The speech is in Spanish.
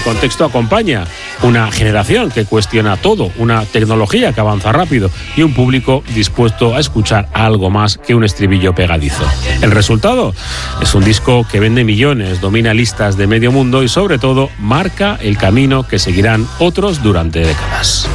contexto acompaña una generación que cuestiona todo, una tecnología que avanza rápido y un público dispuesto a escuchar algo más que un estribillo pegadizo. El resultado es un disco que vende millones, domina listas de medio mundo y sobre todo marca el camino que seguirán otros durante décadas.